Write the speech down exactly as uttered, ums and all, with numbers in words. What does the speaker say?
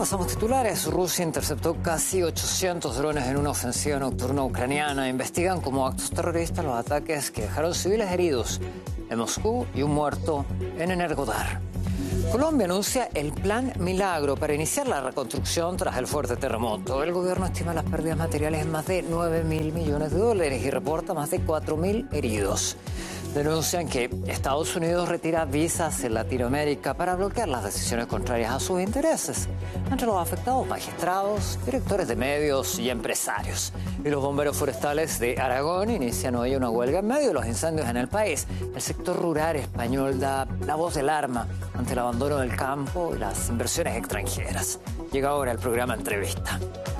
Pasamos titulares. Rusia interceptó casi ochocientos drones en una ofensiva nocturna ucraniana. Investigan como actos terroristas los ataques que dejaron civiles heridos en Moscú y un muerto en Energodar. Colombia anuncia el Plan Milagro para iniciar la reconstrucción tras el fuerte terremoto. El gobierno estima las pérdidas materiales en más de nueve mil millones de dólares y reporta más de cuatro mil heridos. Denuncian que Estados Unidos retira visas en Latinoamérica para bloquear las decisiones contrarias a sus intereses. Entre los afectados, magistrados, directores de medios y empresarios. Y los bomberos forestales de Aragón inician hoy una huelga en medio de los incendios en el país. El sector rural español da la voz de alarma ante el abandono del campo y las inversiones extranjeras. Llega ahora el programa Entrevista.